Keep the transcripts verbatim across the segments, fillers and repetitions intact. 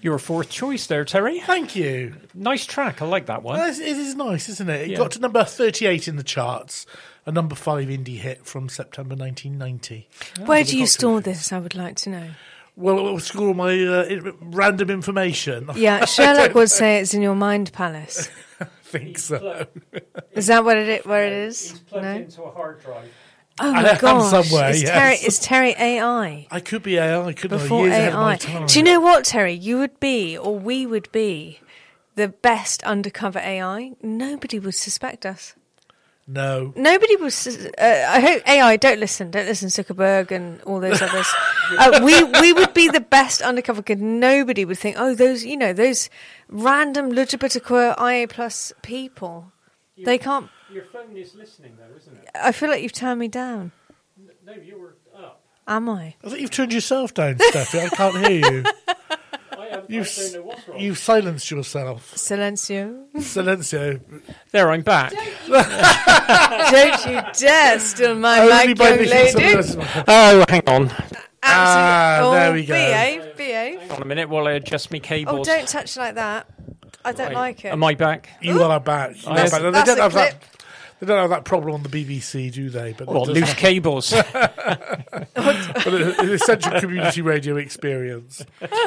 Your fourth choice there, Terry. Thank you. Nice track. I like that one. Well, it is nice, isn't it? It Yeah. got to number thirty-eight in the charts, a number five indie hit from September nineteen ninety. Where do you store this, I would like to know? Well, it was all my uh, random information. Yeah, Sherlock would say it's in your mind palace. I think so. Is that what it is, where it is? It's plugged No? into a hard drive. Oh I my am gosh. somewhere, is, yes. Terry, is Terry A I? I could be A I, couldn't Before I? Years A ahead of my I. time. Do you know what, Terry? You would be, or we would be, the best undercover A I. Nobody would suspect us. No. Nobody would. sus- Uh, I hope A I don't listen. Don't listen, Zuckerberg and all those others. uh, we we would be the best undercover because nobody would think, oh, those you know those random Lujabitaqua I A plus people. They can't. Your phone is listening, though, isn't it? I feel like you've turned me down. No, you were up. Am I? I think you've turned yourself down, Steffi. I can't hear you. I, have, You've, I don't know what's wrong. you've silenced yourself. Silencio. Silencio. There, I'm back. Don't you dare steal my Only mic, by young nicking lady. someone else's mic. Oh, hang on. Absolutely. Ah, oh, there we go. Behave, behave. Hang on a minute while I adjust my Oh, cables. don't touch like that. I don't Right. like it. Am I back? You are back. You are That's- back. They that's don't a have that. clip. They don't have that problem on the B B C, do they? But Well, it does loose cables. but an essential community radio experience.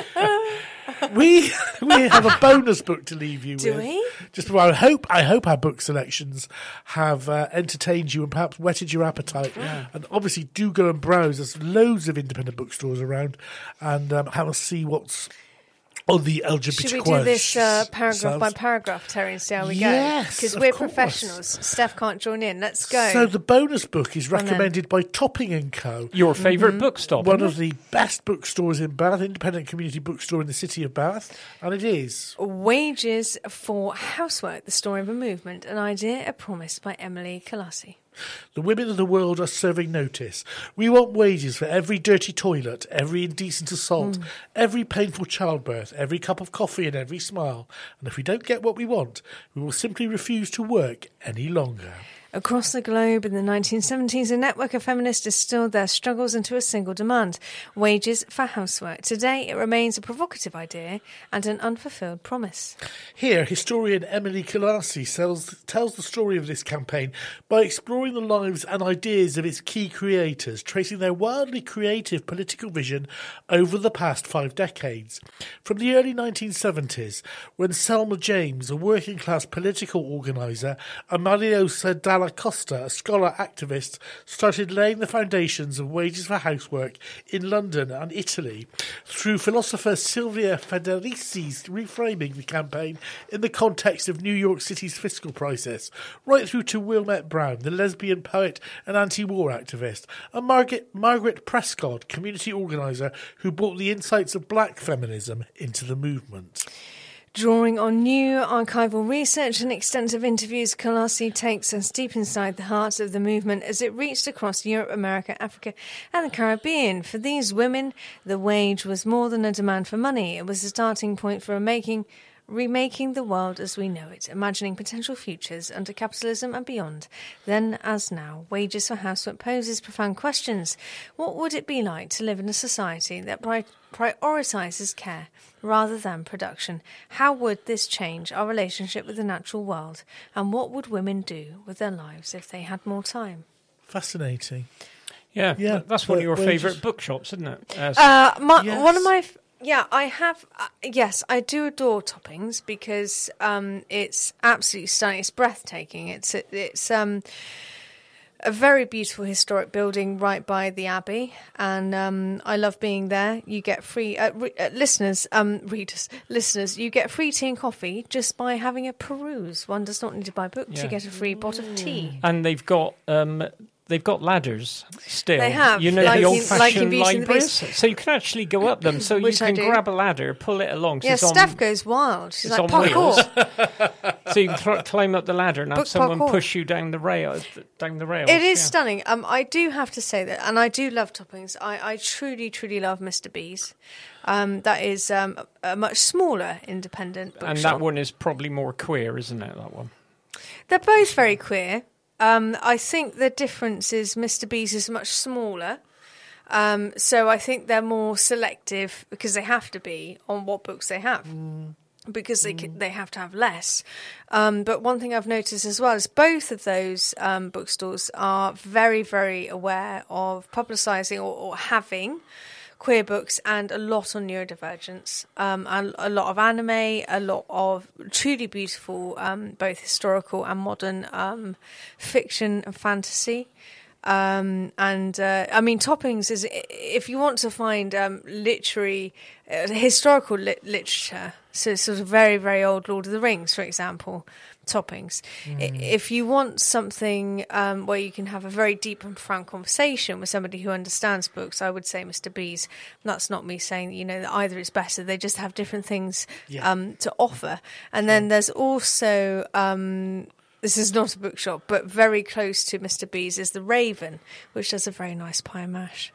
We we have a bonus book to leave you Do with. we? Just before, I hope I hope our book selections have uh, entertained you and perhaps whetted your appetite. And obviously, do go and browse. There's loads of independent bookstores around, and um, have a see what's on the L G B T Should we Q do this uh, paragraph selves. by paragraph, Terry, and see how we Yes, go? Because of we're course. professionals. Steph can't join in. Let's go. So the bonus book is on then. recommended by Topping and Co. Your favourite bookstop. One isn't of the best bookstores in Bath, independent community bookstore in the city of Bath, and it is. Wages for Housework, the story of a movement, an idea, a promise by Emily Kalassi. The women of the world are serving notice. We want wages for every dirty toilet, every indecent assault, every painful childbirth, every cup of coffee and every smile. And if we don't get what we want, we will simply refuse to work any longer. Across the globe in the nineteen seventies, a network of feminists distilled their struggles into a single demand: wages for housework. Today, it remains a provocative idea and an unfulfilled promise. Here, historian Emily Kalassi tells, tells the story of this campaign by exploring the lives and ideas of its key creators, tracing their wildly creative political vision over the past five decades. From the early nineteen seventies, when Selma James, a working-class political organiser, and Mario Dalla Costa, a scholar activist, started laying the foundations of wages for housework in London and Italy, through philosopher Silvia Federici's reframing the campaign in the context of New York City's fiscal crisis, right through to Wilmette Brown, the lesbian poet and anti-war activist, and Margaret, Margaret Prescott, community organiser who brought the insights of black feminism into the movement. Drawing on new archival research and extensive interviews, Kalassi takes us deep inside the heart of the movement as it reached across Europe, America, Africa and the Caribbean. For these women, the wage was more than a demand for money. It was a starting point for making, remaking the world as we know it, imagining potential futures under capitalism and beyond. Then, as now, wages for housework poses profound questions. What would it be like to live in a society that pri- prioritises care rather than production? How would this change our relationship with the natural world? And what would women do with their lives if they had more time? Fascinating. Yeah, Yeah, th- that's one of but your wages- favourite bookshops, isn't it? Uh, Uh, my, Yes. One of my... F- Yeah, I have. Uh, yes, I do adore Toppings because um, it's absolutely stunning. It's breathtaking. It's it's um, a very beautiful historic building right by the Abbey, and um, I love being there. You get free uh, re- uh, listeners, um, readers, listeners. You get free tea and coffee just by having a peruse. One does not need to buy books. Yeah. You get a free pot of tea. and they've got um, they've got ladders still. They have, you know, like the in- old-fashioned like in Beauty and the libraries. Beast. So you can actually go up them. So you Which I can do. grab a ladder, pull it along. So Yeah, it's on, Steph goes wild. She's it's like on wheels. parkour. So you can cl- climb up the ladder and have Book someone parkour. push you down the rail. Down the rails. It is yeah. stunning. Um, I do have to say that, and I do love Toppings. I, I truly, truly love Mister B's. Um, that is um, a, a much smaller independent bookshop. And that one is probably more queer, isn't it? That one. They're both very queer. Um, I think the difference is Mister B's is much smaller. Um, so I think they're more selective because they have to be on what books they have. Mm. Because they mm. they have to have less. Um, but one thing I've noticed as well is both of those um, bookstores are very, very aware of publicising or, or having queer books and a lot on neurodivergence, um, and a lot of anime, a lot of truly beautiful, um, both historical and modern um, fiction and fantasy. Um, and uh, I mean, Toppings is, if you want to find um, literary, uh, historical lit- literature, so sort of very, very old Lord of the Rings, for example, Toppings. Mm. If you want something um, where you can have a very deep and profound conversation with somebody who understands books, I would say Mister B's. That's not me saying, you know, that either is better. They just have different things yeah. um, to offer. And sure. then there's also... Um, This is not a bookshop, but very close to Mister B's is the Raven, which does a very nice pie and mash.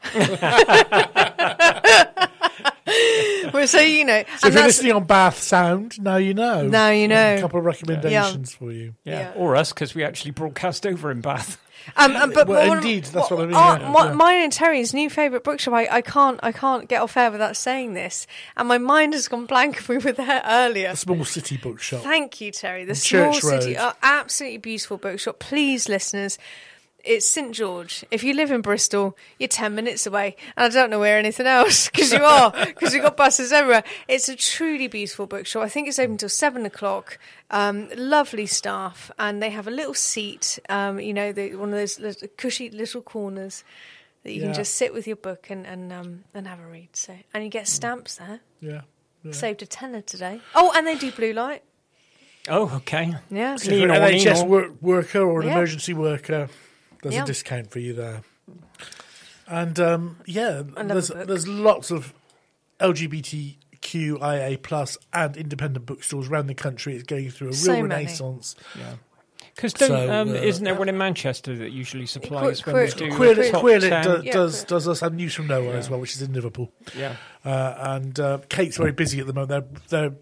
Well, so, you know. So if you're listening on Bath Sound, now you know. Now you know. A couple of recommendations yeah. for you. Yeah. yeah. Or us, because we actually broadcast over in Bath. Um, um, but well, one, indeed, that's what, what I mean. Our, yeah, my, yeah. Mine and Terry's new favourite bookshop. I, I can't, I can't get off air without saying this, and my mind has gone blank. We were there earlier. The Small City Bookshop. Thank you, Terry. The on Small Church City, Road. uh, absolutely beautiful bookshop. Please, listeners. It's St George. If you live in Bristol, you're ten minutes away. And I don't know where anything else, because you are, because you've got buses everywhere. It's a truly beautiful bookshop. I think it's open until seven o'clock. Um, lovely staff. And they have a little seat, um, you know, the, one of those little, cushy little corners that you yeah. can just sit with your book and and, um, and have a read. So, and you get stamps there. Yeah. yeah. Saved a tenner today. Oh, and they do blue light. Oh, okay. Yeah. So if you're an N H S work, worker or an yeah. emergency worker... There's yeah. a discount for you there. And, um, yeah, there's book. there's lots of L G B T Q I A plus and independent bookstores around the country. It's going through a So real many. renaissance. Yeah. Because so, um, uh, isn't there one in Manchester that usually supplies Queer- when we Queer- do Queer, the top Queerlit ten? do, Yeah, does, Queer- does us have News from Nowhere Yeah. as well, which is in Liverpool. Yeah. Uh, and uh, Kate's very busy at the moment. They're, they're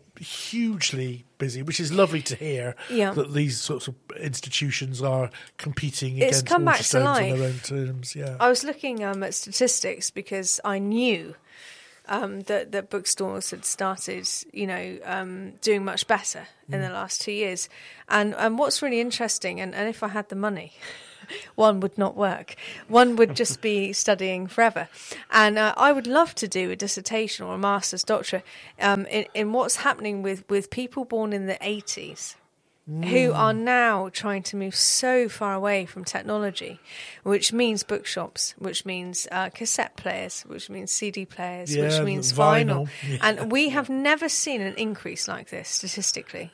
hugely busy, which is lovely to hear Yeah. that these sorts of institutions are competing It's against come back to Waterstones on life. their own terms. Yeah. I was looking um, at statistics because I knew um, that, that bookstores had started, you know, um, doing much better in the last two years. And and what's really interesting, and, and if I had the money, one would not work. One would just be studying forever. And uh, I would love to do a dissertation or a master's doctorate um, in, in what's happening with, with people born in the eighties. Who are now trying to move so far away from technology, which means bookshops, which means uh, cassette players, which means C D players, Yeah, which means vinyl. vinyl. Yeah. And we have never seen an increase like this statistically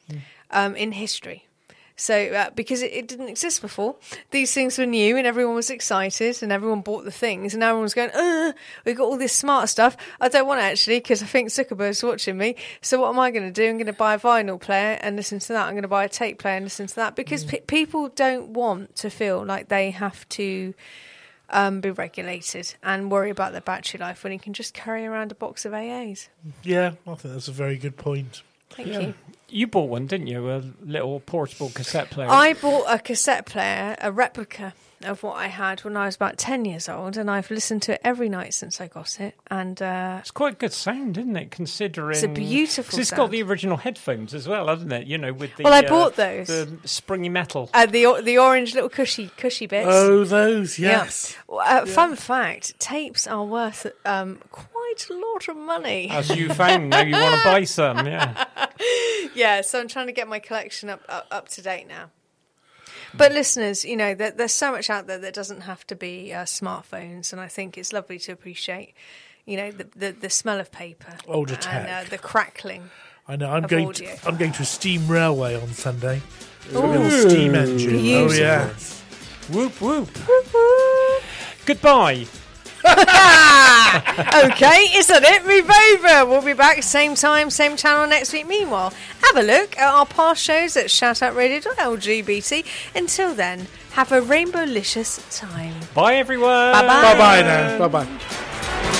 um, in history. So, uh, because it, it didn't exist before, these things were new and everyone was excited and everyone bought the things and now everyone's going, uh, we've got all this smart stuff. I don't want it actually because I think Zuckerberg's watching me. So what am I going to do? I'm going to buy a vinyl player and listen to that. I'm going to buy a tape player and listen to that because mm. pe- people don't want to feel like they have to um, be regulated and worry about their battery life when you can just carry around a box of A As. Yeah, I think that's a very good point. Thank Yeah. you. You bought one, didn't you? A little portable cassette player. I bought a cassette player, a replica of what I had when I was about ten years old, and I've listened to it every night since I got it. And uh, It's quite good sound, isn't it? Considering It's a beautiful 'cause it's got sound. the original headphones as well, hasn't it? You know, with the Well, I uh, bought those. the springy metal. uh, the o- the orange little cushy cushy bits. Oh, those, yes. Yeah. Uh, Fun fact: tapes are worth um, quite a lot of money. As you found, now you want to buy some, yeah. Yeah, so I'm trying to get my collection up up, up to date now. But listeners, you know, there, there's so much out there that doesn't have to be uh, smartphones, and I think it's lovely to appreciate, you know, the the, the smell of paper, Older and tech. uh, the crackling. I know. I'm Of going. audio. To, I'm going to a steam railway on Sunday. So Ooh. a little steam engine. Beautiful. Oh yes. Whoop, whoop. Goodbye. Okay, is that it? Move over. We'll be back same time, same channel next week. Meanwhile, have a look at our past shows at shout out radio dot L G B T. Until then, have a rainbow-licious time. Bye, everyone. Bye-bye. Bye bye now. Bye bye.